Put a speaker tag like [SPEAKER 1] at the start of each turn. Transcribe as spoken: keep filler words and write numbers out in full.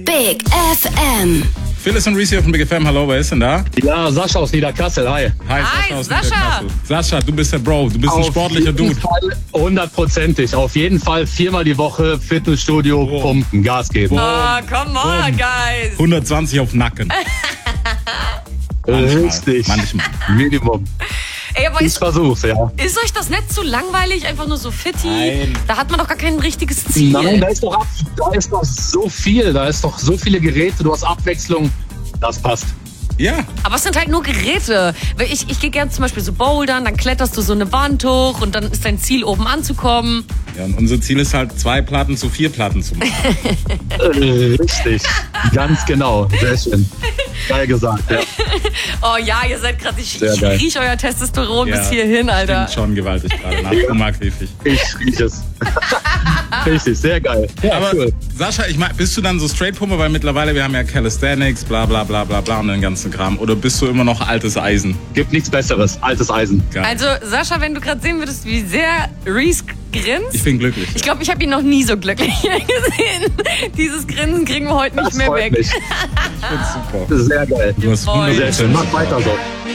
[SPEAKER 1] Big F M.
[SPEAKER 2] Phyllis und Reese hier von Big F M. Hallo, wer ist denn da?
[SPEAKER 3] Ja, Sascha aus Niederkassel, hi.
[SPEAKER 2] Hi,
[SPEAKER 4] Hi,
[SPEAKER 2] Sascha aus
[SPEAKER 4] Sascha.
[SPEAKER 2] Niederkassel. Sascha, du bist der Bro, du bist ein sportlicher Dude.
[SPEAKER 3] Hundertprozentig. Auf jeden Fall viermal die Woche Fitnessstudio,
[SPEAKER 2] Oh.
[SPEAKER 3] pumpen, Gas geben.
[SPEAKER 4] Oh, come on,
[SPEAKER 2] Boom.
[SPEAKER 4] guys.
[SPEAKER 2] hundertzwanzig auf Nacken. Manchmal,
[SPEAKER 3] Richtig.
[SPEAKER 2] manchmal.
[SPEAKER 3] Minimum.
[SPEAKER 4] Ey, aber
[SPEAKER 3] Ich
[SPEAKER 4] ist,
[SPEAKER 3] versuch's, ja.
[SPEAKER 4] ist euch das nicht zu langweilig? Einfach nur so fitti?
[SPEAKER 2] Nein.
[SPEAKER 4] Da hat man doch gar kein richtiges Ziel.
[SPEAKER 3] Nein, da ist doch ab, da ist doch so viel, da ist doch so viele Geräte, du hast Abwechslung. Das passt.
[SPEAKER 2] Ja,
[SPEAKER 4] Aber es sind halt nur Geräte. Weil Ich, ich gehe gerne zum Beispiel so bouldern, dann kletterst du so eine Wand hoch und dann ist dein Ziel, oben anzukommen.
[SPEAKER 2] ja, und unser Ziel ist halt, zwei Platten zu vier Platten zu machen.
[SPEAKER 3] Äh, richtig. Ganz genau. Sehr schön. Geil gesagt, ja.
[SPEAKER 4] Oh ja, ihr seid gerade, ich,
[SPEAKER 3] Sehr
[SPEAKER 4] ich
[SPEAKER 3] geil.
[SPEAKER 4] riech euer Testosteron
[SPEAKER 2] Ja,
[SPEAKER 4] bis hierhin, Alter.
[SPEAKER 2] Klingt schon gewaltig gerade, nach Hummerkäfig.
[SPEAKER 3] Ich riech es. Richtig, sehr geil. Ja,
[SPEAKER 2] Aber
[SPEAKER 3] cool.
[SPEAKER 2] Sascha, ich mein, bist du dann so Straight-Pumper, weil mittlerweile, wir haben ja Calisthenics, bla bla bla bla bla und den ganzen Kram. Oder bist du immer noch altes Eisen?
[SPEAKER 3] Gibt nichts Besseres. Altes Eisen.
[SPEAKER 2] Geil.
[SPEAKER 4] Also, Sascha, wenn du gerade sehen würdest, wie sehr Reese grinst.
[SPEAKER 2] Ich bin glücklich.
[SPEAKER 4] Ich glaube, ich habe ihn noch nie so glücklich gesehen. Dieses Grinsen kriegen wir heute nicht
[SPEAKER 3] Das
[SPEAKER 4] mehr
[SPEAKER 3] freut
[SPEAKER 4] weg.
[SPEAKER 3] mich.
[SPEAKER 2] Ich find's super.
[SPEAKER 3] Sehr geil.
[SPEAKER 2] Du hast
[SPEAKER 4] Voll.
[SPEAKER 3] Sehr schön.
[SPEAKER 2] wunderschön.
[SPEAKER 3] Mach weiter so.